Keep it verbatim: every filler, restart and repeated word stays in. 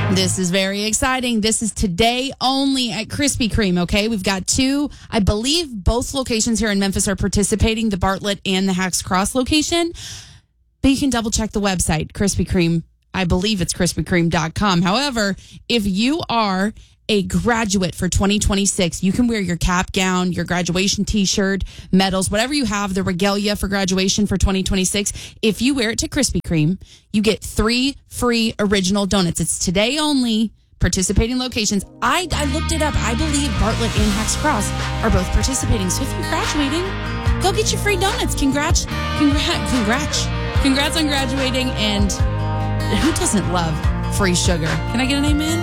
This is very exciting. This is today only at Krispy Kreme, okay? We've got two, I believe both locations here in Memphis are participating, the Bartlett and the Hacks Cross location. But you can double check the website, Krispy Kreme. I believe it's krispy kreme dot com. However, if you are a graduate for twenty twenty-six, you can wear your cap gown, your graduation t-shirt, medals, whatever you have, the regalia for graduation for twenty twenty-six. If you wear it to Krispy Kreme, you get three free original donuts. It's today only, participating locations. I, I looked it up. I believe Bartlett and Hacks Cross are both participating. So if you're graduating, go get your free donuts. Congrats, congrats, congrats, congrats on graduating. And who doesn't love free sugar? Can I get an amen?